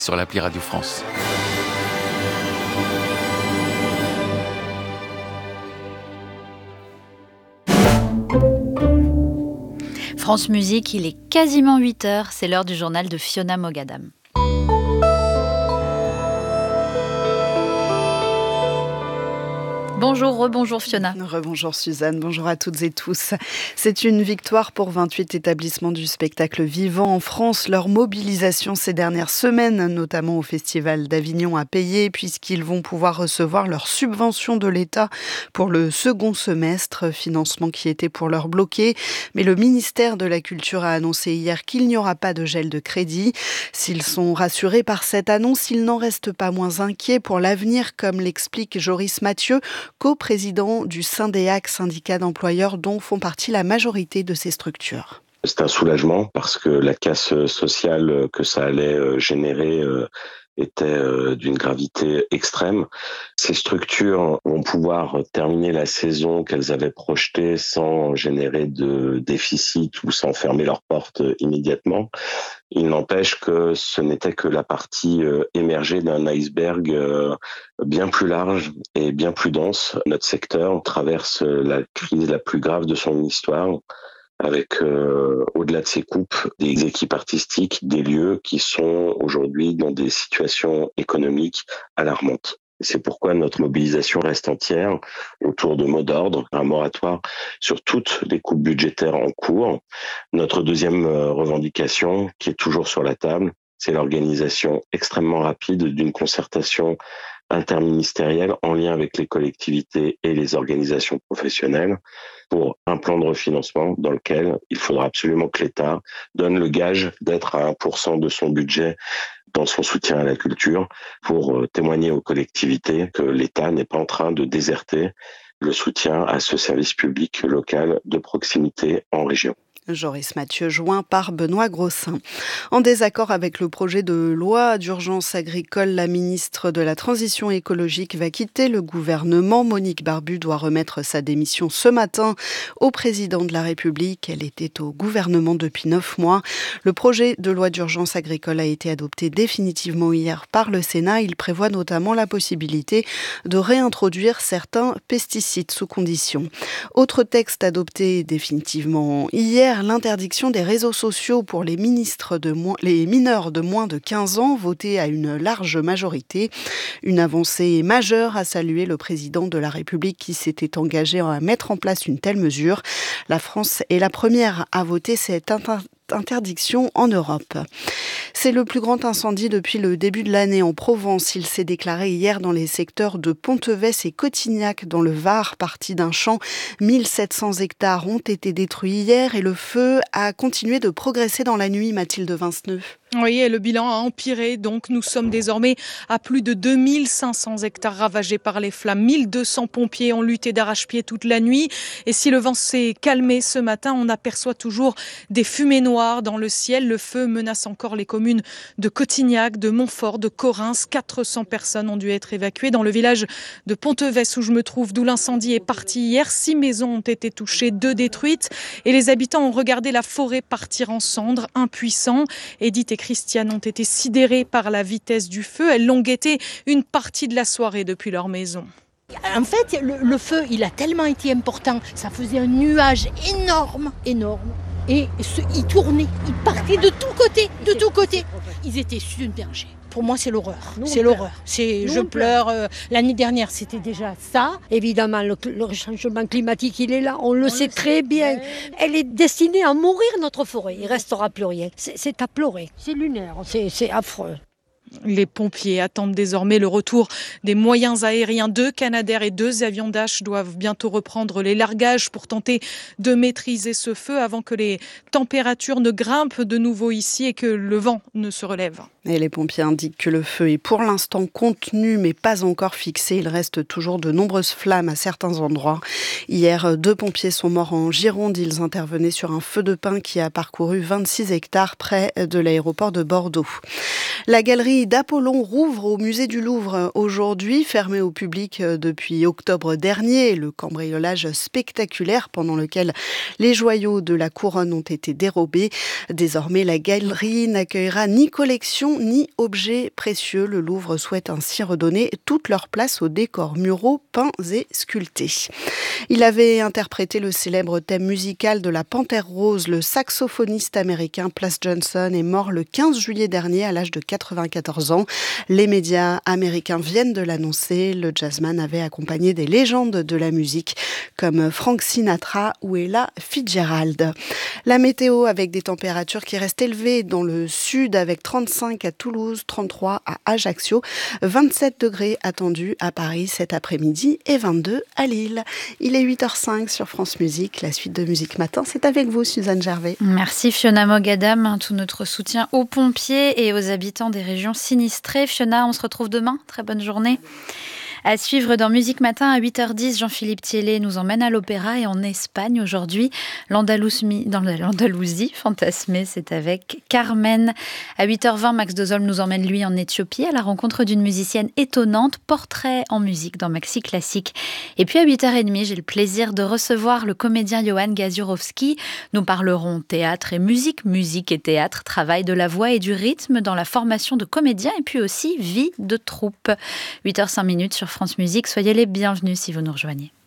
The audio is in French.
sur l'appli Radio France. France Musique, il est quasiment 8h, c'est l'heure du journal de Fiona Mogadam. Bonjour, rebonjour Fiona. Rebonjour Suzanne, bonjour à toutes et tous. C'est une victoire pour 28 établissements du spectacle vivant en France. Leur mobilisation ces dernières semaines, notamment au Festival d'Avignon, a payé puisqu'ils vont pouvoir recevoir leur subvention de l'État pour le second semestre, financement qui était pour leur bloqué. Mais le ministère de la Culture a annoncé hier qu'il n'y aura pas de gel de crédit. S'ils sont rassurés par cette annonce, ils n'en restent pas moins inquiets pour l'avenir, comme l'explique Joris Mathieu, co-président du Syndéac, syndicat d'employeurs dont font partie la majorité de ces structures. C'est un soulagement parce que la casse sociale que ça allait générer était d'une gravité extrême. Ces structures vont pouvoir terminer la saison qu'elles avaient projetée sans générer de déficit ou sans fermer leurs portes immédiatement. Il n'empêche que ce n'était que la partie émergée d'un iceberg bien plus large et bien plus dense. Notre secteur traverse la crise la plus grave de son histoire, avec au-delà de ces coupes, des équipes artistiques, des lieux qui sont aujourd'hui dans des situations économiques alarmantes. C'est pourquoi notre mobilisation reste entière autour de mots d'ordre, un moratoire sur toutes les coupes budgétaires en cours. Notre deuxième revendication, qui est toujours sur la table, c'est l'organisation extrêmement rapide d'une concertation interministérielle en lien avec les collectivités et les organisations professionnelles pour un plan de refinancement dans lequel il faudra absolument que l'État donne le gage d'être à 1% de son budget dans son soutien à la culture pour témoigner aux collectivités que l'État n'est pas en train de déserter le soutien à ce service public local de proximité en région. Joris Mathieu, joint par Benoît Grossin. En désaccord avec le projet de loi d'urgence agricole, la ministre de la Transition écologique va quitter le gouvernement. Monique Barbu doit remettre sa démission ce matin au président de la République. Elle était au gouvernement depuis 9 mois. Le projet de loi d'urgence agricole a été adopté définitivement hier par le Sénat. Il prévoit notamment la possibilité de réintroduire certains pesticides sous condition. Autre texte adopté définitivement hier, l'interdiction des réseaux sociaux pour les mineurs de moins de 15 ans, voté à une large majorité. Une avancée majeure, a salué le président de la République qui s'était engagé à mettre en place une telle mesure. La France est la première à voter cette interdiction en Europe. C'est le plus grand incendie depuis le début de l'année en Provence. Il s'est déclaré hier dans les secteurs de Pontevès et Cotignac dans le Var, parti d'un champ. 1700 hectares ont été détruits hier et le feu a continué de progresser dans la nuit, Mathilde Vinceneux. Oui, et le bilan a empiré, donc nous sommes désormais à plus de 2500 hectares ravagés par les flammes. 1200 pompiers ont lutté d'arrache-pied toute la nuit. Et si le vent s'est calmé ce matin, on aperçoit toujours des fumées noires dans le ciel. Le feu menace encore les communes de Cotignac, de Montfort, de Corrins. 400 personnes ont dû être évacuées. Dans le village de Pontevès où je me trouve, d'où l'incendie est parti hier, 6 maisons ont été touchées, 2 détruites. Et les habitants ont regardé la forêt partir en cendres, impuissants. Edith et Christiane ont été sidérées par la vitesse du feu. Elles l'ont guetté une partie de la soirée depuis leur maison. En fait, le feu, il a tellement été important. Ça faisait un nuage énorme. Et il tournait, il partait de tous côtés. Ils étaient submergés. Pour moi, c'est l'horreur. Je pleure. L'année dernière, c'était déjà ça. Évidemment, le changement climatique, il est là. On le sait très bien. Elle est destinée à mourir, notre forêt. Il ne restera plus rien. C'est à pleurer. C'est lunaire. C'est affreux. Les pompiers attendent désormais le retour des moyens aériens. 2 Canadair et 2 avions Dash doivent bientôt reprendre les largages pour tenter de maîtriser ce feu avant que les températures ne grimpent de nouveau ici et que le vent ne se relève. Et les pompiers indiquent que le feu est pour l'instant contenu mais pas encore fixé. Il reste toujours de nombreuses flammes à certains endroits. Hier, 2 pompiers sont morts en Gironde. Ils intervenaient sur un feu de pin qui a parcouru 26 hectares près de l'aéroport de Bordeaux. La galerie Nid d'Apollon rouvre au musée du Louvre aujourd'hui, fermé au public depuis octobre dernier. Le cambriolage spectaculaire pendant lequel les joyaux de la couronne ont été dérobés. Désormais, la galerie n'accueillera ni collection ni objets précieux. Le Louvre souhaite ainsi redonner toute leur place aux décors muraux peints et sculptés. Il avait interprété le célèbre thème musical de la Panthère rose. Le saxophoniste américain Plas Johnson est mort le 15 juillet dernier à l'âge de 94 ans. Les médias américains viennent de l'annoncer. Le jazzman avait accompagné des légendes de la musique comme Frank Sinatra ou Ella Fitzgerald. La météo avec des températures qui restent élevées dans le sud avec 35 à Toulouse, 33 à Ajaccio, 27 degrés attendus à Paris cet après-midi et 22 à Lille. Il est 8h05 sur France Musique. La suite de Musique Matin, c'est avec vous, Suzanne Gervais. Merci Fiona Mogadam. Tout notre soutien aux pompiers et aux habitants des régions sinistrées. Fiona, on se retrouve demain. Très bonne journée. À suivre dans Musique Matin à 8h10, Jean-Philippe Thiellet nous emmène à l'opéra et en Espagne aujourd'hui. Dans l'Andalousie fantasmée, c'est avec Carmen. À 8h20, Max Dozol nous emmène lui en Éthiopie à la rencontre d'une musicienne étonnante, portrait en musique dans Maxi Classique. Et puis à 8h30, j'ai le plaisir de recevoir le comédien Johan Gaziurowski. Nous parlerons théâtre et musique, musique et théâtre, travail de la voix et du rythme dans la formation de comédiens et puis aussi vie de troupe. 8h05 sur France Musique, soyez les bienvenus si vous nous rejoignez.